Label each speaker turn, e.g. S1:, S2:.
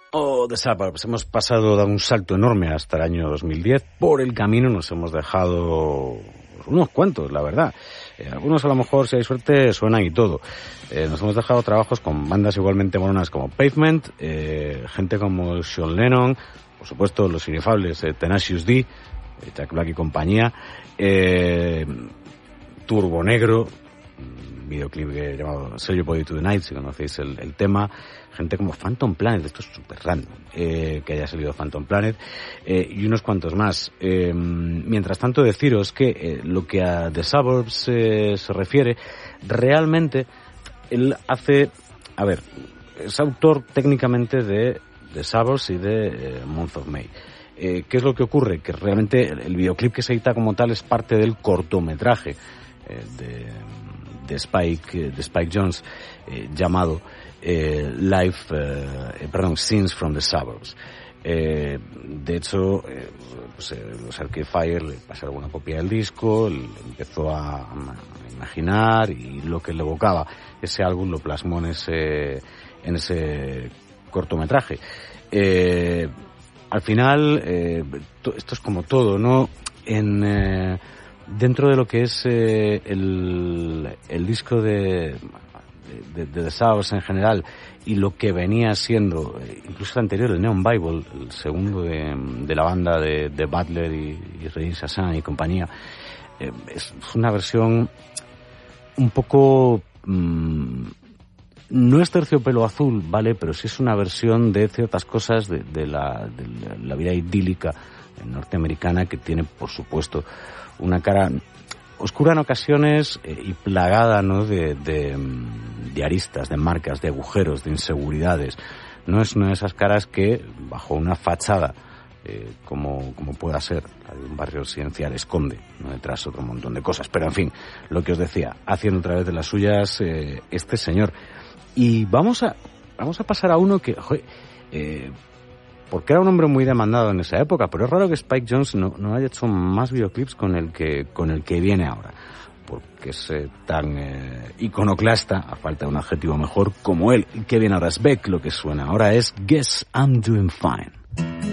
S1: Oh, The Suburbs. Hemos pasado, dado un salto enorme hasta el año 2010. Por el camino nos hemos dejado unos cuantos, la verdad. Algunos a lo mejor, si hay suerte, suenan y todo. Nos hemos dejado trabajos con bandas igualmente mononas como Pavement, gente como Sean Lennon, por supuesto los inefables Tenacious D, Jack Black y compañía, Turbo Negro, videoclip llamado Sell Your Body to the Night, si conocéis el tema, gente como Phantom Planet, esto es súper random, que haya salido Phantom Planet, y unos cuantos más. Mientras tanto, deciros que lo que a The Suburbs se refiere, realmente él hace, es autor técnicamente de The Suburbs y de Month of May. ¿Qué es lo que ocurre? Que realmente el videoclip que se edita como tal es parte del cortometraje de Spike Jonze, llamado Scenes from the Suburbs. De hecho, los Arcade Fire le pasaron una copia del disco, le empezó a imaginar, y lo que le evocaba ese álbum lo plasmó en ese cortometraje. Al final, esto es como todo, ¿no? Dentro de lo que es el disco de The Suburbs en general, y lo que venía siendo, incluso el anterior, el Neon Bible, el segundo de la banda de Butler y Ray Sassan y compañía, es una versión un poco... no es terciopelo azul, ¿vale? Pero sí es una versión de ciertas cosas de la vida idílica norteamericana, que tiene, por supuesto, una cara oscura en ocasiones y plagada, ¿no?, de aristas, de marcas, de agujeros, de inseguridades. No es una de esas caras que, bajo una fachada, como pueda ser la de un barrio residencial, esconde, ¿no?, detrás otro montón de cosas. Pero, en fin, lo que os decía, haciendo otra vez de las suyas este señor. Y vamos a pasar a uno que, porque era un hombre muy demandado en esa época, pero es raro que Spike Jonze no haya hecho más videoclips con el que viene ahora, porque es tan iconoclasta, a falta de un adjetivo mejor, como él. Que viene ahora es Beck, lo que suena ahora es Guess I'm Doing Fine.